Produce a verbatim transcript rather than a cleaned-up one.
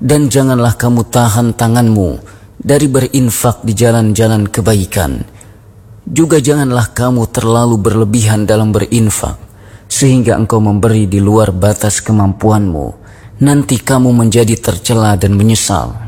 Dan janganlah kamu tahan tanganmu dari berinfak di jalan-jalan kebaikan. Juga janganlah kamu terlalu berlebihan dalam berinfak, sehingga engkau memberi di luar batas kemampuanmu. Nanti kamu menjadi tercela dan menyesal.